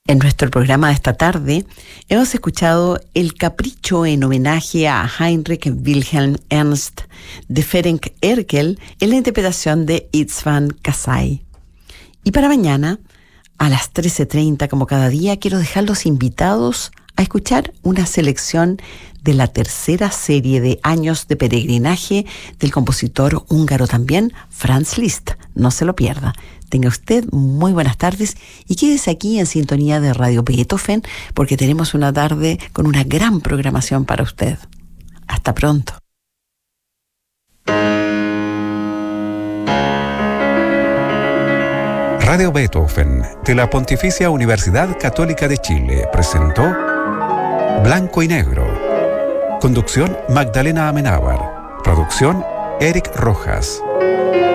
En nuestro programa de esta tarde hemos escuchado El Capricho en homenaje a Heinrich Wilhelm Ernst de Ferenc Erkel en la interpretación de István Kasai. Y para mañana, a las 13:30, como cada día, quiero dejarlos invitados a escuchar una selección de la tercera serie de Años de Peregrinaje del compositor húngaro también, Franz Liszt. No se lo pierda. Tenga usted muy buenas tardes y quédese aquí en sintonía de Radio Beethoven porque tenemos una tarde con una gran programación para usted. Hasta pronto. Radio Beethoven de la Pontificia Universidad Católica de Chile presentó Blanco y Negro. Conducción Magdalena Amenábar. Producción Eric Rojas.